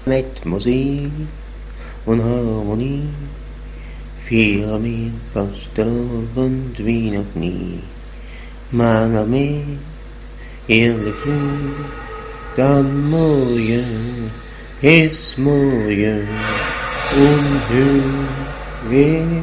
Mit Musik und Harmonie feiern wir Fastenabend wie noch nie. Manger eerlijk vloed, dan mooie is mooie, onheugelijk.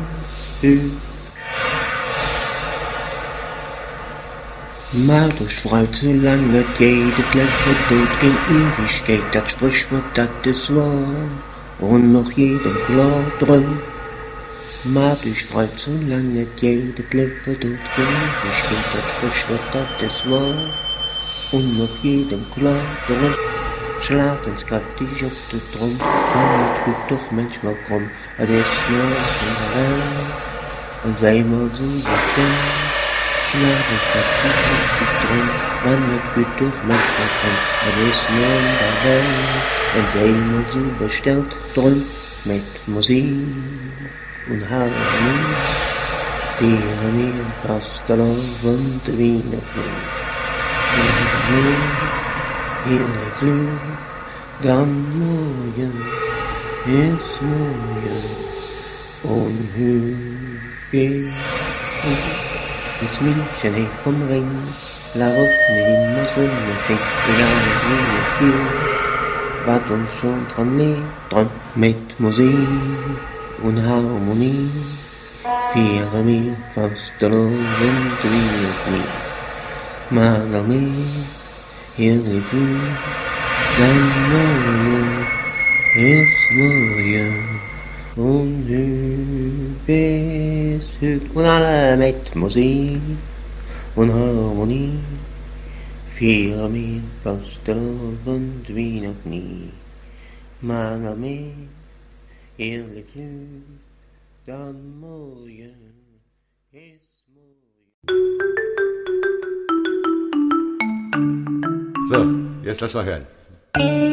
Maar durch freut so lange geht, das Leben tut kein Ewigkeit, das Sprichwort, das ist wahr, und noch jedem klar drin. Maar durch freut so lange geht, das Leben tut kein Ewigkeit, das Sprichwort, das ist wahr, und noch jedem klar drin. Schlag ins kräftig auf den Drum, man wird gut doch manchmal krumm, das ist nur in der Welt, und sei mal so bestimmt. Schlag ins kräftig auf den Drum, man wird gut doch manchmal krumm, das ist nur in der Welt, und sei mal so bestellt drum, mit Musik und Harmonie, feiern wir Fastenabend wie noch nie. Eerlijk vloed, dan morgen is morgen onheugelijk. Ins München vom Ring, la Route immer so schön, egal wie es geht, wat uns schon dran liegt, dran mit Musik und Harmonie, feiern wir Fastenabend wie noch nie. Mager mehr, eerlijk vloed, dan mooie is mooie, onheugelijk. Und alle mit Musik und Harmonie feiern wir Fastenabend wie noch nie. Mager mehr, eerlijk vloed, dan mooie is mooie. So, jetzt lass mal hören.